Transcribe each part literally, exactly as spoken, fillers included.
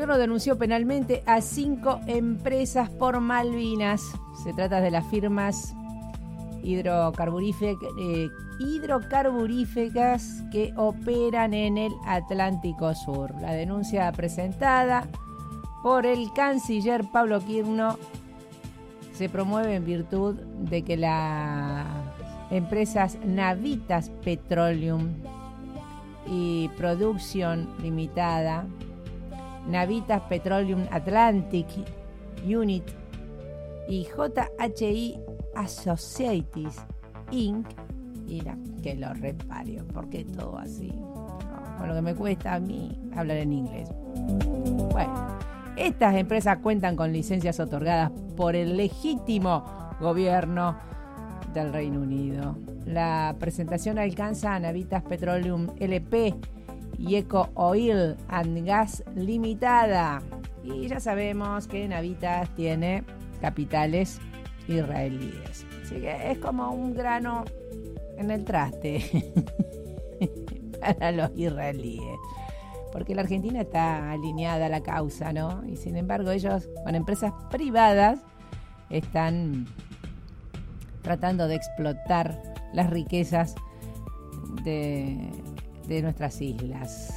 gobierno denunció penalmente a cinco empresas por Malvinas. Se trata de las firmas hidrocarburíficas, eh, hidrocarburíficas que operan en el Atlántico Sur. La denuncia presentada por el canciller Pablo Quirno se promueve en virtud de que las empresas Navitas Petroleum y Production Limitada, Navitas Petroleum Atlantic Unit y J H I Associates incorporated, y la, que lo reparo, porque todo así, no, con lo que me cuesta a mí hablar en inglés. Bueno, estas empresas cuentan con licencias otorgadas por el legítimo gobierno del Reino Unido. La presentación alcanza a Navitas Petroleum L P y Eco Oil and Gas Limitada. Y ya sabemos que Navitas tiene capitales israelíes. Así que es como un grano en el traste para los israelíes. Porque la Argentina está alineada a la causa, ¿no? Y sin embargo ellos, con empresas privadas, están tratando de explotar las riquezas de, de nuestras islas.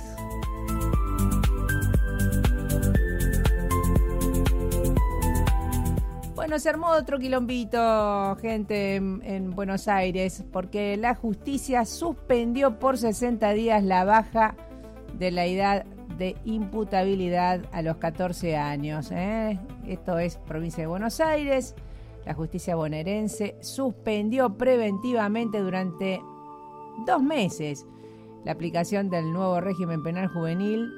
Bueno, se armó otro quilombito, gente, en, en Buenos Aires, porque la justicia suspendió por sesenta días la baja de la edad de imputabilidad a los catorce años. ¿eh? Esto es provincia de Buenos Aires. La justicia bonaerense suspendió preventivamente durante dos meses la aplicación del nuevo régimen penal juvenil.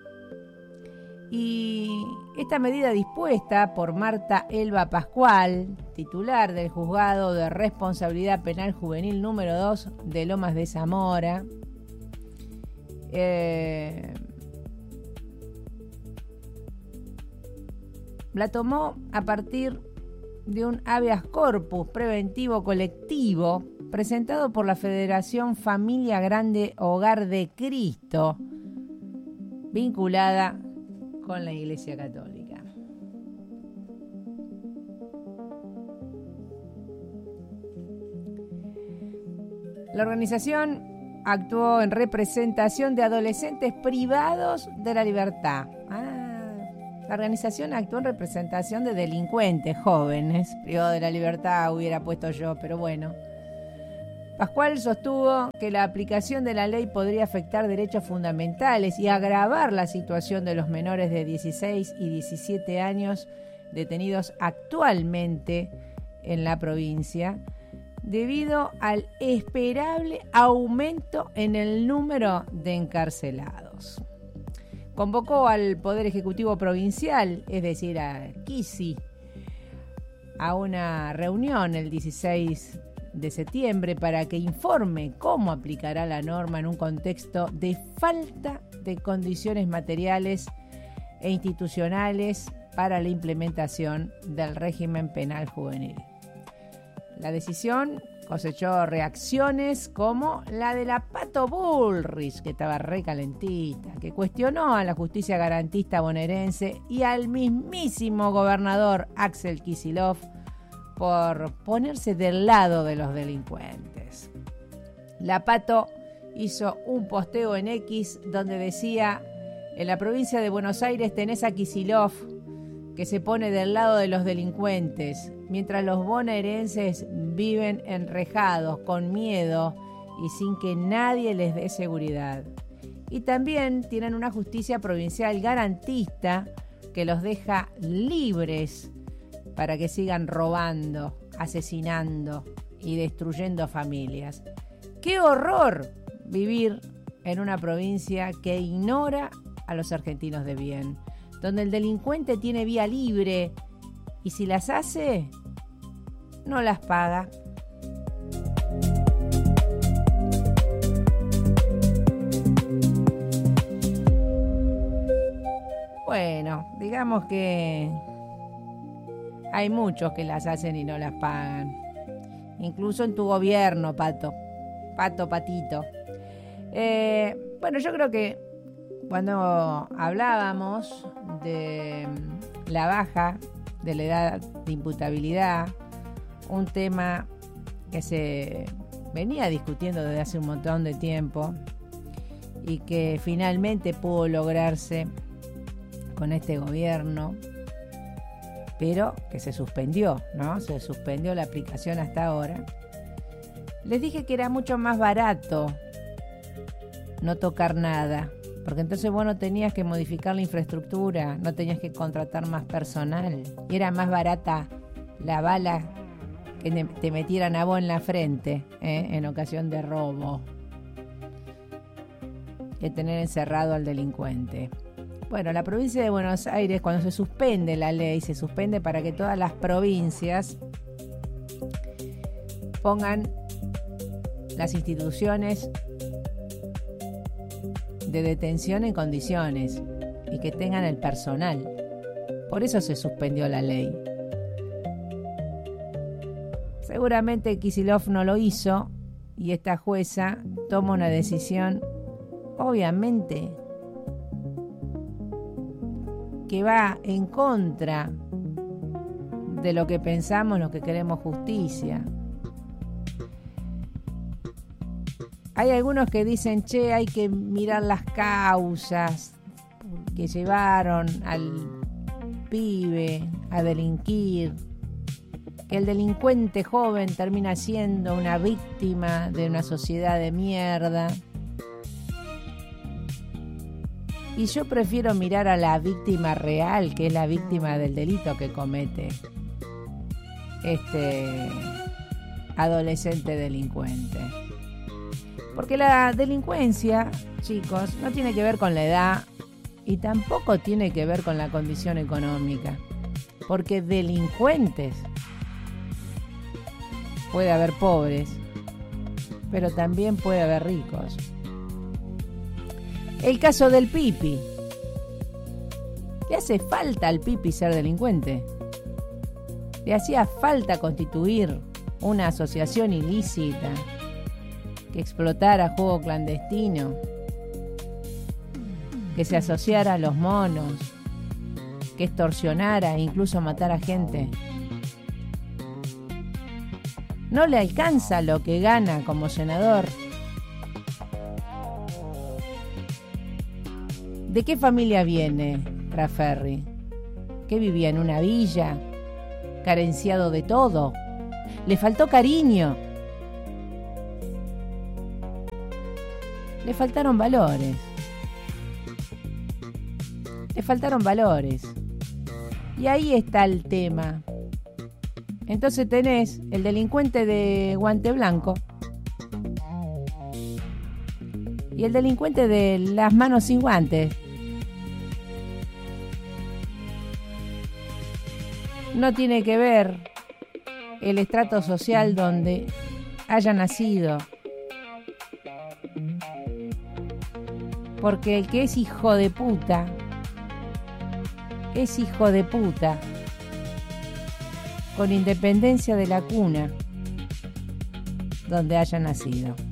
Y esta medida dispuesta por Marta Elba Pascual, titular del Juzgado de Responsabilidad Penal Juvenil número dos de Lomas de Zamora, eh, la tomó a partir de un habeas corpus preventivo colectivo presentado por la Federación Familia Grande Hogar de Cristo, vinculada con la Iglesia Católica. La organización actuó en representación de adolescentes privados de la libertad. Ah, la organización actuó en representación de delincuentes jóvenes privados de la libertad, hubiera puesto yo, pero bueno. Pascual sostuvo que la aplicación de la ley podría afectar derechos fundamentales y agravar la situación de los menores de dieciséis y diecisiete años detenidos actualmente en la provincia, debido al esperable aumento en el número de encarcelados. Convocó al Poder Ejecutivo Provincial, es decir, a Kisi, a una reunión el dieciséis de septiembre para que informe cómo aplicará la norma en un contexto de falta de condiciones materiales e institucionales para la implementación del régimen penal juvenil. La decisión cosechó reacciones como la de la Pato Bullrich, que estaba re calentita, que cuestionó a la justicia garantista bonaerense y al mismísimo gobernador Axel Kicillof por ponerse del lado de los delincuentes. La Pato hizo un posteo en X donde decía: en la provincia de Buenos Aires tenés a Kicillof, que se pone del lado de los delincuentes, mientras los bonaerenses viven enrejados, con miedo y sin que nadie les dé seguridad. Y también tienen una justicia provincial garantista que los deja libres para que sigan robando, asesinando y destruyendo familias. ¡Qué horror vivir en una provincia que ignora a los argentinos de bien, donde el delincuente tiene vía libre y si las hace, no las paga! Bueno, digamos que hay muchos que las hacen y no las pagan. Incluso en tu gobierno, Pato. Pato, Patito. Eh, bueno, yo creo que Cuando hablábamos de la baja de la edad de imputabilidad, un tema que se venía discutiendo desde hace un montón de tiempo y que finalmente pudo lograrse con este gobierno, pero que se suspendió, ¿no? Se suspendió la aplicación hasta ahora. Les dije que era mucho más barato no tocar nada, porque entonces vos no tenías que modificar la infraestructura, no tenías que contratar más personal, y era más barata la bala que te metieran a vos en la frente, ¿eh? En ocasión de robo, que tener encerrado al delincuente. Bueno, la provincia de Buenos Aires, cuando se suspende la ley, se suspende para que todas las provincias pongan las instituciones de detención en condiciones y que tengan el personal. Por eso se suspendió la ley. Seguramente Kicillof no lo hizo y esta jueza toma una decisión, obviamente, que va en contra de lo que pensamos los que queremos justicia. Hay algunos que dicen, che, hay que mirar las causas que llevaron al pibe a delinquir, que el delincuente joven termina siendo una víctima de una sociedad de mierda. Y yo prefiero mirar a la víctima real, que es la víctima del delito que comete este adolescente delincuente. Porque la delincuencia, chicos, no tiene que ver con la edad y tampoco tiene que ver con la condición económica. Porque delincuentes puede haber pobres, pero también puede haber ricos. El caso del Pipi. ¿Le hace falta al Pipi ser delincuente? ¿Le hacía falta constituir una asociación ilícita que explotara juego clandestino, que se asociara a los monos, que extorsionara e incluso matara gente? ¿No le alcanza lo que gana como senador? ¿De qué familia viene Rafferri? ¿Que vivía en una villa? ¿Carenciado de todo? ¿Le faltó cariño? Le faltaron valores. Le faltaron valores. Y ahí está el tema. Entonces tenés el delincuente de guante blanco y el delincuente de las manos sin guantes. No tiene que ver el estrato social donde haya nacido. Porque el que es hijo de puta, es hijo de puta, con independencia de la cuna donde haya nacido.